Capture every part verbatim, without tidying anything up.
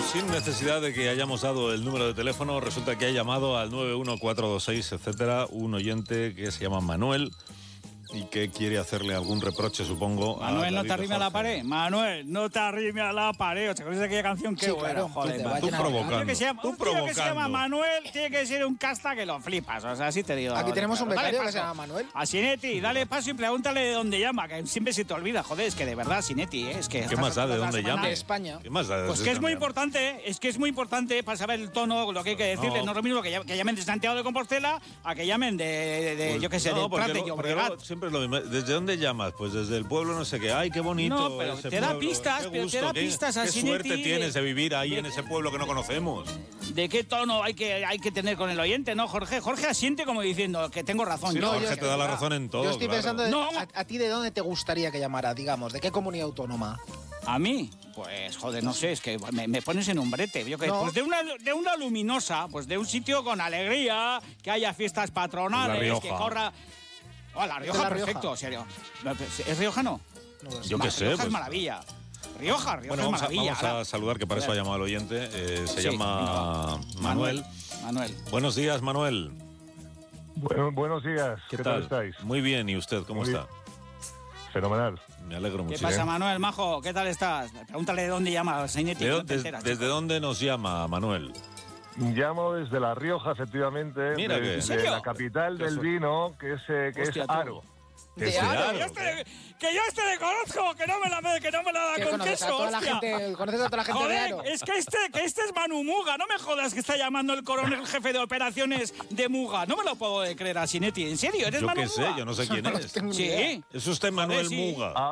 Sin necesidad de que hayamos dado el número de teléfono, resulta que ha llamado al nueve uno cuatro dos seis, etcétera, un oyente que se llama Manuel y que quiere hacerle algún reproche, supongo. Manuel, no te arrime a la pared. Manuel, no te arrime a la pared. ¿Te acuerdas de aquella canción? Qué Sí, buena, claro, joder. tú, Tú provocando. Que se llama, Tú un tío que se provocando. llama Manuel tiene que ser un casta que lo flipas. O sea, así te digo. Aquí tenemos un becario Dale que se paso. llama Manuel. A Sinetti, dale paso y pregúntale de dónde llama, que siempre se te olvida. Joder, es que de verdad, Sinetti, ¿eh? Es que ¿Qué más da de dónde llama? De España. ¿Qué más da de Pues que es muy importante, es que es muy importante para saber el tono, lo que hay que decirle. No. No es lo mismo que, ll- que llamen de Santiago de Compostela a que llamen de, de- de, Pues, yo qué sé, no, de porque Prat de lo- porque Llobregat. lo- siempre es lo mismo. ¿Desde dónde llamas? Pues desde el pueblo no sé qué. ¡Ay, qué bonito! No, pero ese te da pueblo. pistas, Qué pero te gusto, da qué- pistas a Qué Sinetti suerte tienes de vivir ahí de- en ese pueblo que no conocemos. ¿De qué tono hay que, hay que tener con el oyente, no, Jorge? Jorge asiente como diciendo que tengo razón. Sí, yo, Jorge yo- te da la razón en todo. Yo estoy claro. pensando, de- No. a, a ti de dónde te gustaría que llamara, digamos, de qué comunidad autónoma. ¿A mí? Pues, joder, no sé, es que me, me pones en un brete. Yo que, No. Pues de una, de una luminosa, pues de un sitio con alegría, que haya fiestas patronales, La Rioja. que corra... Oh, la Rioja, La Rioja. perfecto, serio. ¿Es riojano? No lo sé. Yo qué sé. Rioja pues- es maravilla. Rioja, Rioja Bueno, es vamos, a, maravilla. vamos a ahora. saludar, que para eso ha Joder. llamado el oyente. Eh, se Sí, llama venga. Manuel. Manuel. Buenos días, Manuel. Bueno, buenos días. ¿Qué, ¿Qué, tal? tal estáis? Muy bien, ¿y usted cómo Muy está? Fenomenal. Me alegro ¿Qué mucho. pasa, Manuel, majo? ¿Qué tal estás? Pregúntale de dónde llama Sainetti. ¿De no dó- te des- enteras, ¿Desde chico. dónde nos llama, Manuel? Llamo desde La Rioja, efectivamente. Mira de, que- de ¿En serio? la capital Qué del suerte. vino, que es, eh, que Hostia, es tú. Aro. De Desde Aro. Aro. Que yo este, que yo este le conozco, que no me la, que no me la da Que con conoces a queso, toda la hostia. gente, conoces a toda la gente de Joder, Aro. es que este, que este es Manu Muga, no me jodas que está llamando el coronel jefe de operaciones de Muga. No me lo puedo creer a Sinetti, ¿en serio? ¿Eres Yo Manu qué sé, Muga? yo no sé quién No es. tengo ni idea. Sí. Es usted Manuel sí. Muga. A,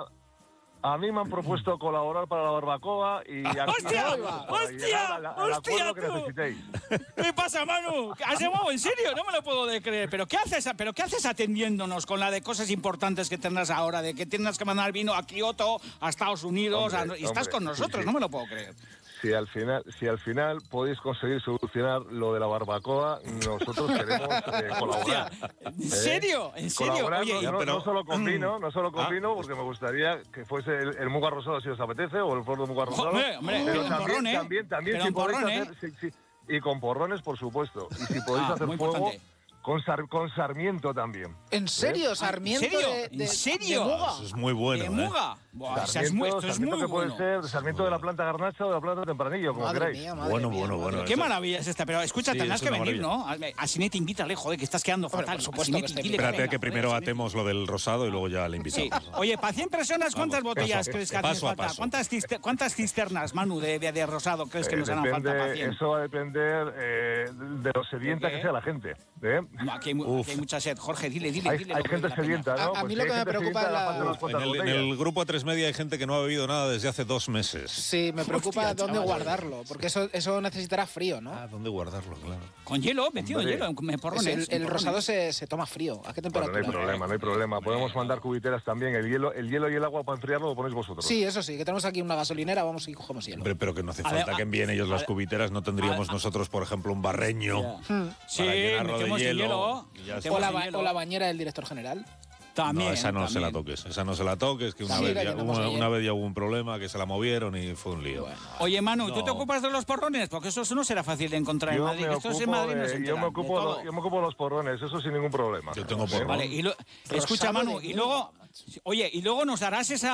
a mí me han propuesto colaborar para la barbacoa y aquí ¡Hostia! para ¡Hostia! llegar al- al ¡Hostia, acuerdo que tú! necesitéis. ¿Qué pasa, Manu? ¿Has llamado en serio? No me lo puedo de creer. ¿Pero qué haces, pero qué haces atendiéndonos con la de cosas importantes que tendrás ahora? De que tienes que mandar vino a Kioto, a Estados Unidos, Hombre, a- y estás hombre, con sí, nosotros. sí. No me lo puedo creer. Si al final, si al final podéis conseguir solucionar lo de la barbacoa, nosotros queremos eh, colaborar. Hostia, ¿en serio? ¿En serio? Colaborar Oye, no, ya, no- pero- no solo con vino, no solo con Ah, vino, porque me gustaría que fuese el, el Muga Rosado si os apetece, o el Flor de Muga Rosado. Hombre, hombre, pero con también, porrón, ¿eh? también, también Pero si en podéis porrón, ¿eh? hacer, sí, sí, y con porrones, por supuesto. Y si podéis Ah, hacer muy fuego, importante. con, sar- con Sarmiento también. ¿En serio? ¿Sarmiento ¿En serio? de, de- ¿En serio? de Muga? Eso es muy bueno, ¿De ¿eh? Muga? Buah, esa es Sarmiento, muy, esto es Sarmiento muy que puede bueno. ser Sarmiento de la planta garnacha o de la planta tempranillo, como Madre queráis. mía, madre Bueno, mía, bueno, madre bueno. mía. Qué eso- maravilla es esta, pero escucha, Sí, tendrás es que una venir, ¿no? A, a Sinetti, invítale, joder, que estás quedando Hombre, fatal. por supuesto A Sinetti, que esté dile bien. Espérate venga, que joder, primero Sinetti. atemos lo del rosado y luego ya le Sí. invitamos. Oye, para cien personas, ¿cuántas Vamos, botellas eso, crees que hacen paso a falta? paso. ¿Cuántas, cister- ¿Cuántas cisternas, Manu, de, de, de rosado crees que Eh, nos harán falta para depende, cien? eso va a depender eh, de lo sedienta ¿De qué? que sea la gente. ¿eh? No, aquí, hay, mu- Uf. aquí hay mucha sed. Jorge, dile, dile, Hay, dile. hay lo que gente es la peña. sedienta, ¿no? A- a mí Pues lo si que hay me gente preocupa sedienta, es la- la falta de unas En cuantas el, en botellas. el grupo A tres Media hay gente que no ha bebido nada desde hace dos meses. Sí, me preocupa Hostia, dónde chaval. guardarlo, porque eso, eso necesitará frío, ¿no? Ah, ¿dónde guardarlo? Claro. Con hielo, metido en Hombre. hielo, en Es porrones. el, en el porrones. rosado se, se toma frío. ¿A qué Bueno, temperatura? no hay problema, no hay problema. Podemos mandar cubiteras también. El hielo, el hielo y el agua para enfriarlo lo ponéis vosotros. Sí, eso sí, que tenemos aquí una gasolinera, vamos y cogemos hielo. Hombre, pero que no hace A ver, falta que a- envíen ellos las a- cubiteras. No tendríamos a- nosotros, por ejemplo, un barreño. Hmm. Sí, para llenarlo de metemos en hielo, hielo. y ya metemos está. O la, en ba- hielo. o la bañera del director general. También, No, esa no se la también. toques. Esa no se la toques, que una, Sí, vez la ya, llenamos una, ayer. una vez ya hubo un problema, que se la movieron y fue un lío. Bueno. Oye, Manu, ¿tú No. te ocupas de los porrones? Porque eso no será fácil de encontrar en Yo Madrid. me, Estos en ocupo Madrid no se de, yo, enteran me de ocupo, todo. yo me ocupo de los porrones, eso sin ningún problema. Yo tengo ¿Eh? porrón. Vale, y lo- escucha, Rosado Manu, de y luego, Muga, macho. oye, y luego nos darás esa